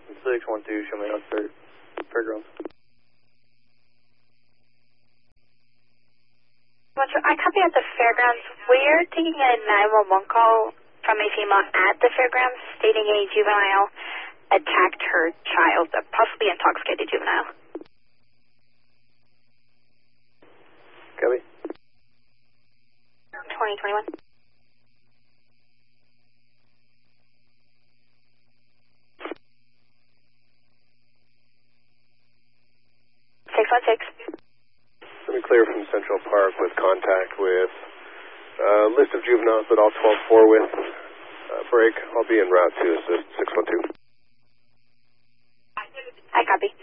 612, show me outside fairgrounds. I copy at the fairgrounds. We're taking a 911 call from a female at the fairgrounds stating a juvenile attacked her child, a possibly intoxicated juvenile. Copy. 2021. 616. Let me clear from Central Park with contact with a list of juveniles that all 12-4 with. Break. I'll be en route to assist 612. I copy.